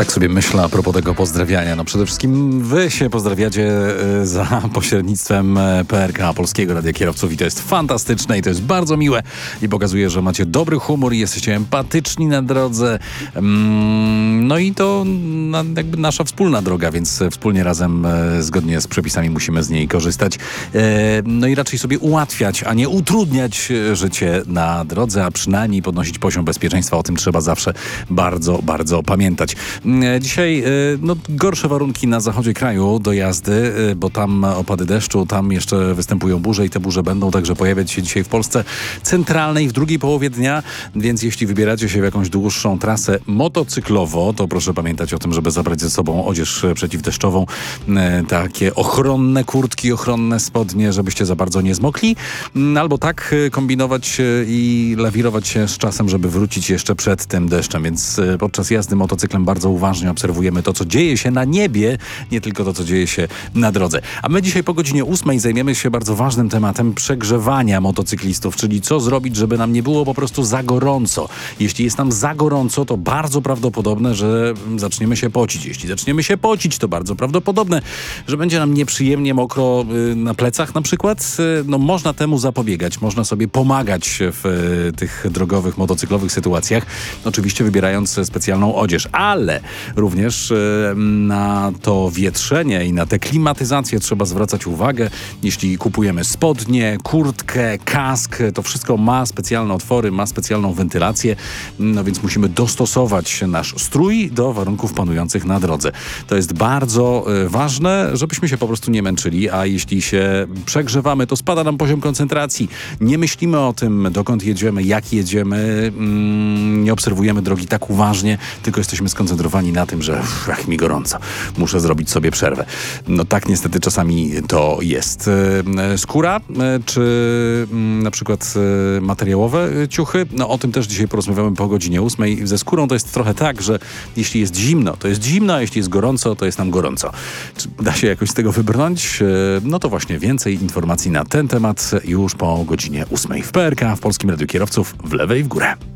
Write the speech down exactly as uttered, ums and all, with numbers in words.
Tak sobie myślę a propos tego pozdrawiania. No przede wszystkim wy się pozdrawiacie za pośrednictwem P R K, Polskiego Radia Kierowców, i to jest fantastyczne i to jest bardzo miłe i pokazuje, że macie dobry humor i jesteście empatyczni na drodze. No i to jakby nasza wspólna droga, więc wspólnie razem, zgodnie z przepisami, musimy z niej korzystać. No i raczej sobie ułatwiać, a nie utrudniać życie na drodze, a przynajmniej podnosić poziom bezpieczeństwa. O tym trzeba zawsze bardzo, bardzo pamiętać. Dzisiaj no, gorsze warunki na zachodzie kraju do jazdy, bo tam opady deszczu, tam jeszcze występują burze i te burze będą także pojawiać się dzisiaj w Polsce centralnej w drugiej połowie dnia, więc jeśli wybieracie się w jakąś dłuższą trasę motocyklowo, to proszę pamiętać o tym, żeby zabrać ze sobą odzież przeciwdeszczową, takie ochronne kurtki, ochronne spodnie, żebyście za bardzo nie zmokli, albo tak kombinować i lawirować się z czasem, żeby wrócić jeszcze przed tym deszczem, więc podczas jazdy motocyklem bardzo uważnie obserwujemy to, co dzieje się na niebie, nie tylko to, co dzieje się na drodze. A my dzisiaj po godzinie ósmej zajmiemy się bardzo ważnym tematem przegrzewania motocyklistów, czyli co zrobić, żeby nam nie było po prostu za gorąco. Jeśli jest nam za gorąco, to bardzo prawdopodobne, że zaczniemy się pocić. Jeśli zaczniemy się pocić, to bardzo prawdopodobne, że będzie nam nieprzyjemnie mokro na plecach na przykład. No można temu zapobiegać, można sobie pomagać w tych drogowych, motocyklowych sytuacjach, oczywiście wybierając specjalną odzież, ale również na to wietrzenie i na tę klimatyzację trzeba zwracać uwagę. Jeśli kupujemy spodnie, kurtkę, kask, to wszystko ma specjalne otwory, ma specjalną wentylację, no więc musimy dostosować nasz strój do warunków panujących na drodze. To jest bardzo ważne, żebyśmy się po prostu nie męczyli, a jeśli się przegrzewamy, to spada nam poziom koncentracji. Nie myślimy o tym, dokąd jedziemy, jak jedziemy, nie obserwujemy drogi tak uważnie, tylko jesteśmy skoncentrowani na tym, że uff, jak mi gorąco, muszę zrobić sobie przerwę. No tak niestety czasami to jest. Skóra, czy na przykład materiałowe ciuchy, no o tym też dzisiaj porozmawiamy po godzinie ósmej. Ze skórą to jest trochę tak, że jeśli jest zimno, to jest zimno, a jeśli jest gorąco, to jest nam gorąco. Czy da się jakoś z tego wybrnąć? No to właśnie więcej informacji na ten temat już po godzinie ósmej w P R K, w Polskim Radiu Kierowców, w lewej w górę.